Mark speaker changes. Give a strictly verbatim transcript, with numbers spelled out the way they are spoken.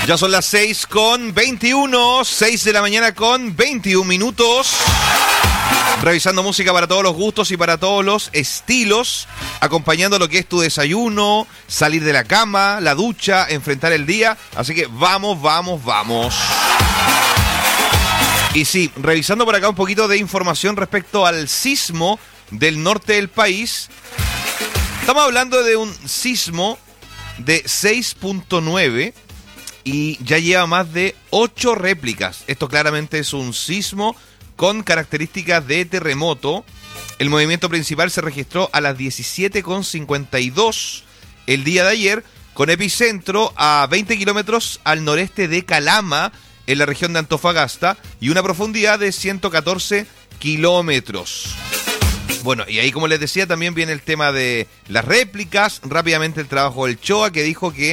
Speaker 1: Ya son las seis con veintiuno, seis de la mañana con veintiún minutos. Revisando música para todos los gustos y para todos los estilos, acompañando lo que es tu desayuno, salir de la cama, la ducha, enfrentar el día. Así que vamos, vamos, vamos. Y sí, revisando por acá un poquito de información respecto al sismo del norte del país. Estamos hablando de un sismo de seis punto nueve y ya lleva más de ocho réplicas. Esto claramente es un sismo con características de terremoto. El movimiento principal se registró a las diecisiete con cincuenta y dos el día de ayer, con epicentro a veinte kilómetros al noreste de Calama, en la región de Antofagasta, y una profundidad de ciento catorce kilómetros. Bueno, y ahí, como les decía, también viene el tema de las réplicas. Rápidamente el trabajo del C H O A, que dijo que